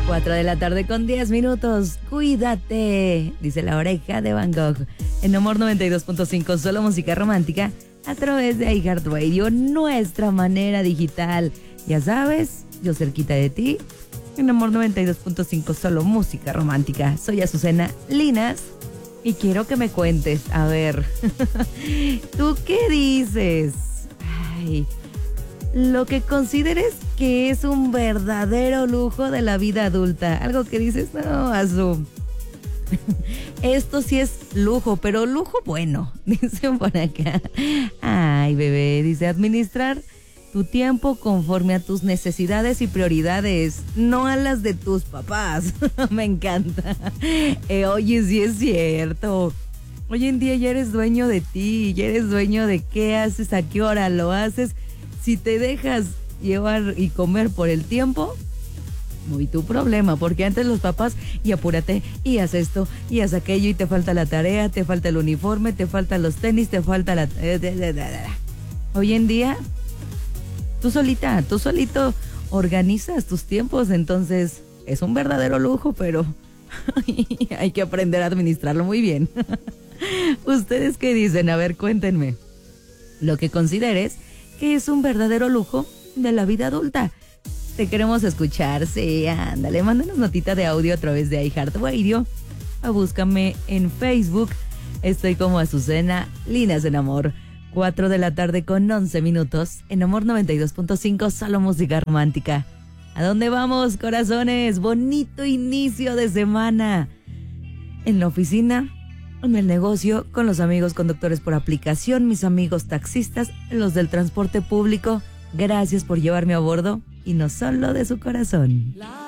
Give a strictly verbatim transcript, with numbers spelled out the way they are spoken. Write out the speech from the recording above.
Cuatro de la tarde con diez minutos. Cuídate, dice la oreja de Van Gogh. En Amor noventa y dos punto cinco, solo música romántica a través de iHeartRadio, nuestra manera digital. Ya sabes, yo cerquita de ti. En Amor noventa y dos punto cinco, solo música romántica. Soy Azucena Linas y quiero que me cuentes, a ver, ¿tú qué dices? Ay, lo que consideres que es un verdadero lujo de la vida adulta. Algo que dices, no, Azu, esto sí es lujo, pero lujo bueno, dicen por acá. Ay, bebé, dice, administrar tu tiempo conforme a tus necesidades y prioridades, no a las de tus papás. Me encanta. Eh, oye, sí es cierto. Hoy en día ya eres dueño de ti, ya eres dueño de qué haces, a qué hora lo haces. Si te dejas llevar y comer por el tiempo, muy tu problema, porque antes los papás, y apúrate, y haz esto, y haz aquello, y te falta la tarea, te falta el uniforme, te faltan los tenis, te falta la... Hoy en día, tú solita, tú solito organizas tus tiempos, entonces es un verdadero lujo, pero hay que aprender a administrarlo muy bien. ¿Ustedes qué dicen? A ver, cuéntenme. Lo que consideres que es un verdadero lujo de la vida adulta. Te queremos escuchar, sí, ándale, mándanos notita de audio a través de iHeartRadio. O búscame en Facebook. Estoy como Azucena Linas en Amor. Cuatro de la tarde con once minutos. En Amor noventa y dos punto cinco, solo música romántica. ¿A dónde vamos, corazones? Bonito inicio de semana. En la oficina, en el negocio, con los amigos conductores por aplicación, mis amigos taxistas, los del transporte público. Gracias por llevarme a bordo y no solo de su corazón.